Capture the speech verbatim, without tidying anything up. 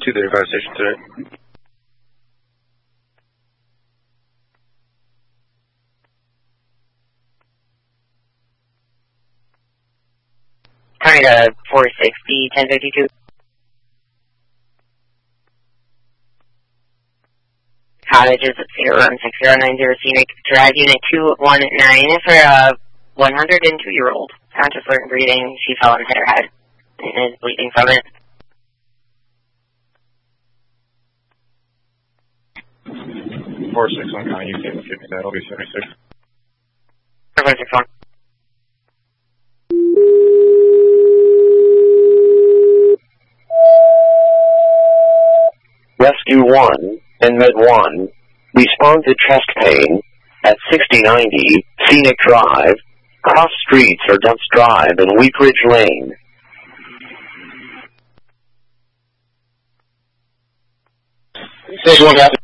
to the fire station today. Tornado four sixty, ten fifty-two. Cottages at zero one six zero nine zero Scenic Drive, Unit two one nine for a one hundred two year old. Conscious and breathing. She fell and hit her head and is bleeding from it. four six one, Connie, you can't give me that. I'll be seventy-six. four six one. Rescue one and Med one, respond to chest pain at sixty ninety Scenic Drive, cross streets or Dunce Drive and Wheat Ridge Lane. Station one, Captain.